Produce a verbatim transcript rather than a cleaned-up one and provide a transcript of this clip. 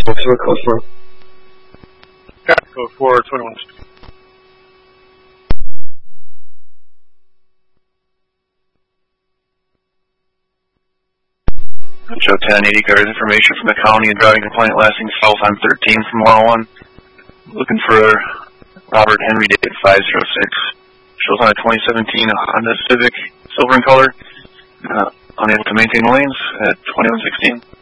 Four code four. Got code four twenty-one. Joe ten, eighty cars information from the county, a driving complaint lasting south on thirteen from one oh one. Looking for Robert Henry, date five oh six. Shows on a twenty seventeen Honda Civic, silver in color. Uh, unable to maintain lanes at twenty-one sixteen.